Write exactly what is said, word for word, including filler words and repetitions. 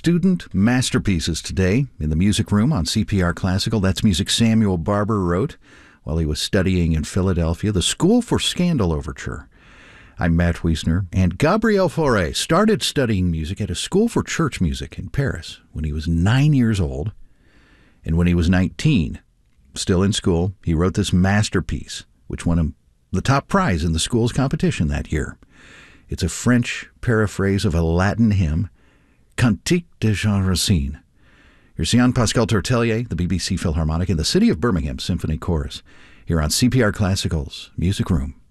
student masterpieces today in the music room on C P R Classical. That's music Samuel Barber wrote while he was studying in Philadelphia, the School for Scandal Overture. I'm Matt Wiesner, and Gabriel Fauré started studying music at a school for church music in Paris when he was nine years old. And when he was nineteen, still in school, he wrote this masterpiece, which won him the top prize in the school's competition that year. It's a French paraphrase of a Latin hymn, Cantique de Jean Racine. Here's Jean-Pascal Tortelier, the B B C Philharmonic, and the City of Birmingham Symphony Chorus, here on C P R Classical's Music Room.